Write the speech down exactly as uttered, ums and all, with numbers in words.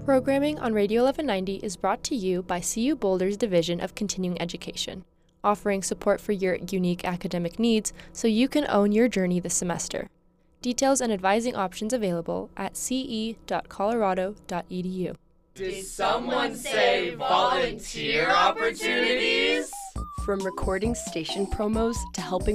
Programming on Radio eleven ninety is brought to you by C U Boulder's Division of Continuing Education, offering support for your unique academic needs so you can own your journey this semester. Details and advising options available at c e dot colorado dot e d u. Did someone say volunteer opportunities? From recording station promos to helping